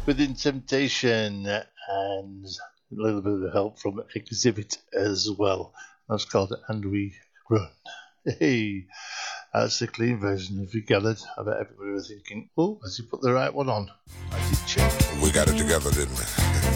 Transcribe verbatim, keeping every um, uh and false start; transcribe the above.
Within Temptation and a little bit of help from Exhibit as well. That's called And We Run. Hey, that's the clean version. If you gathered, I bet everybody was thinking, oh, has he put the right one on? I did check. We got it together, didn't we?